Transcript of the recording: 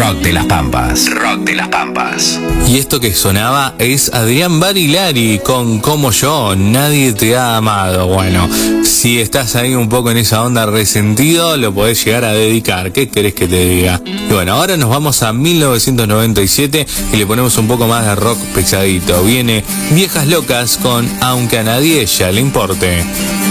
Rock de las Pampas. Rock de las Pampas. Y esto que sonaba es Adrián Barilari con Como Yo, Nadie Te Ha Amado. Bueno, si estás ahí un poco en esa onda resentido, lo podés llegar a dedicar. ¿Qué querés que te diga? Y bueno, ahora nos vamos a 1997 y le ponemos un poco más de rock pesadito. Viene Viejas Locas con Aunque a Nadie Ya Le Importe.